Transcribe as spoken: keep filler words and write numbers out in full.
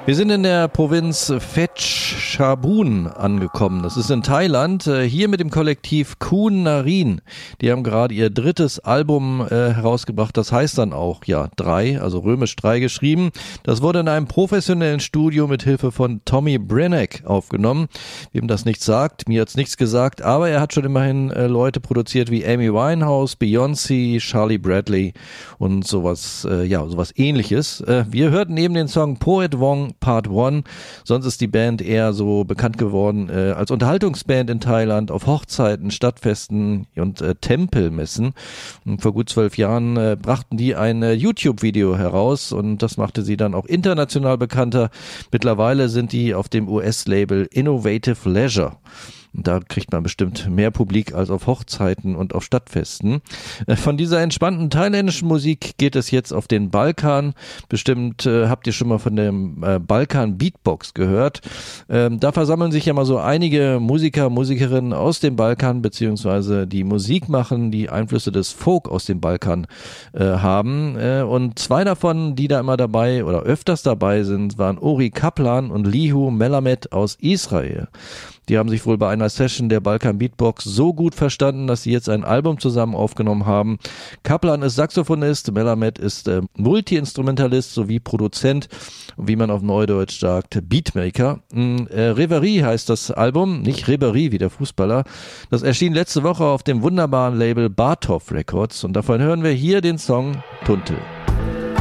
Wir sind in der Provinz Phetchabun angekommen. Das ist in Thailand. Hier mit dem Kollektiv Kun Narin. Die haben gerade ihr drittes Album äh, herausgebracht. Das heißt dann auch, ja, drei, also römisch drei geschrieben. Das wurde in einem professionellen Studio mit Hilfe von Tommy Brenneck aufgenommen. Wem das nichts sagt, mir hat's nichts gesagt, aber er hat schon immerhin äh, Leute produziert wie Amy Winehouse, Beyoncé, Charlie Bradley und sowas, äh, ja, sowas ähnliches. Äh, wir hörten eben den Song Poet Wong Part One. Sonst ist die Band eher so bekannt geworden äh, als Unterhaltungsband in Thailand auf Hochzeiten, Stadtfesten und äh, Tempelmessen. Und vor gut zwölf Jahren äh, brachten die ein äh, YouTube-Video heraus und das machte sie dann auch international bekannter. Mittlerweile sind die auf dem U S-Label Innovative Leisure. Und da kriegt man bestimmt mehr Publik als auf Hochzeiten und auf Stadtfesten. Von dieser entspannten thailändischen Musik geht es jetzt auf den Balkan. Bestimmt äh, habt ihr schon mal von dem äh, Balkan Beatbox gehört. Ähm, da versammeln sich ja mal so einige Musiker, Musikerinnen aus dem Balkan, beziehungsweise die Musik machen, die Einflüsse des Folk aus dem Balkan äh, haben. Äh, und zwei davon, die da immer dabei oder öfters dabei sind, waren Ori Kaplan und Lihu Melamed aus Israel. Die haben sich wohl bei einer Session der Balkan Beatbox so gut verstanden, dass sie jetzt ein Album zusammen aufgenommen haben. Kaplan ist Saxophonist, Melamed ist äh, Multi-Instrumentalist sowie Produzent, wie man auf Neudeutsch sagt, Beatmaker. Äh, Reverie heißt das Album, nicht Ribéry wie der Fußballer. Das erschien letzte Woche auf dem wunderbaren Label Bartov Records und davon hören wir hier den Song Tuntel.